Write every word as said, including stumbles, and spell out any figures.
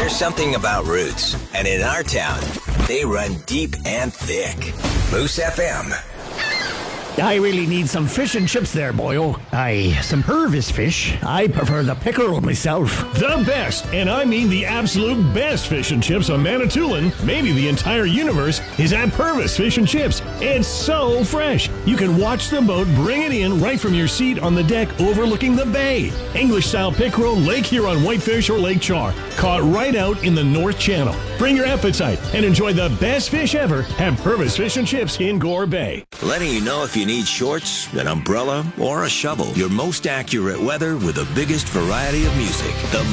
There's something about roots, and in our town, they run deep and thick. Moose F M. I really need some fish and chips there, boyo. Aye, some Purvis fish. I prefer the pickerel myself. The best, and I mean the absolute best fish and chips on Manitoulin, maybe the entire universe, is at Purvis Fish and Chips. It's so fresh. You can watch the boat bring it in right from your seat on the deck overlooking the bay. English-style pickerel, Lake Huron whitefish, or Lake Char, caught right out in the North Channel. Bring your appetite and enjoy the best fish ever at Purvis Fish and Chips in Gore Bay. Letting you know if you need shorts, an umbrella, or a shovel. Your most accurate weather with the biggest variety of music. The